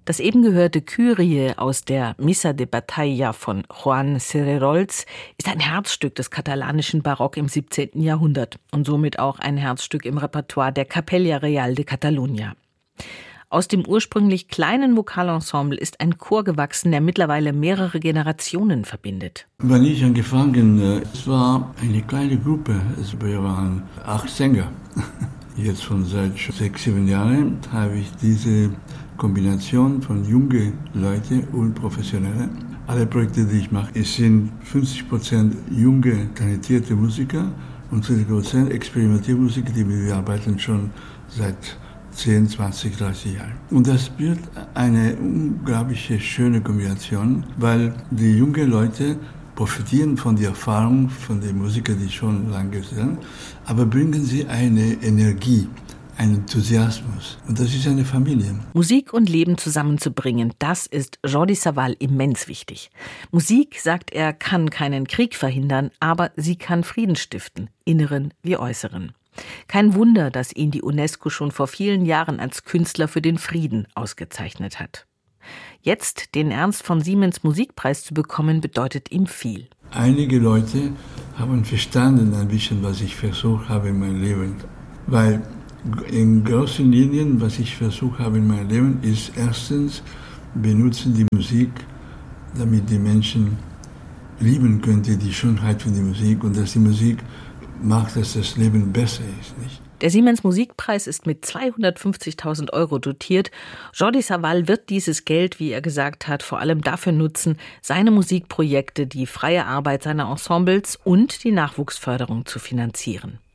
Das eben gehörte Kyrie aus der Missa de Batalla von Joan Cererols ist ein Herzstück des katalanischen Barock im 17. Jahrhundert und somit auch ein Herzstück im Repertoire der Capella Real de Catalunya. Aus dem ursprünglich kleinen Vokalensemble ist ein Chor gewachsen, der mittlerweile mehrere Generationen verbindet. Wann ich angefangen, es war eine kleine Gruppe, wir waren 8 Sänger. Jetzt schon seit 6, 7 Jahren habe ich diese Kombination von junge Leute und Professionelle. Alle Projekte, die ich mache, es sind 50% junge, talentierte Musiker und 20% Experimentiermusiker, die wir arbeiten schon seit 10, 20, 30 Jahren. Und das wird eine unglaubliche schöne Kombination, weil die jungen Leute profitieren von der Erfahrung von den Musikern, die schon lange sind, aber bringen sie eine Energie, einen Enthusiasmus. Und das ist eine Familie. Musik und Leben zusammenzubringen, das ist Jordi Savall immens wichtig. Musik, sagt er, kann keinen Krieg verhindern, aber sie kann Frieden stiften, inneren wie äußeren. Kein Wunder, dass ihn die UNESCO schon vor vielen Jahren als Künstler für den Frieden ausgezeichnet hat. Jetzt den Ernst von Siemens Musikpreis zu bekommen, bedeutet ihm viel. Einige Leute haben verstanden ein bisschen, was ich versucht habe in meinem Leben. Weil in großen Linien, was ich versucht habe in meinem Leben, ist erstens, benutzen die Musik, damit die Menschen lieben könnte, die Schönheit von der Musik und dass die Musik macht, dass das Leben besser ist, nicht? Der Siemens Musikpreis ist mit 250.000 € dotiert. Jordi Savall wird dieses Geld, wie er gesagt hat, vor allem dafür nutzen, seine Musikprojekte, die freie Arbeit seiner Ensembles und die Nachwuchsförderung zu finanzieren.